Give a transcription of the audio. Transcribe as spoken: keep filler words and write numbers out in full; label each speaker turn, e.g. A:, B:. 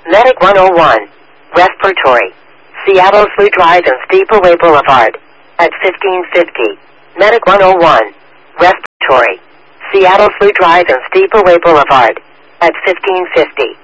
A: Medic one oh one, Respiratory, Seattle Flu Drive and Steepleway Boulevard, at fifteen fifty. Medic one oh one, Respiratory, Seattle Flu Drive and Steepleway Boulevard, at fifteen fifty.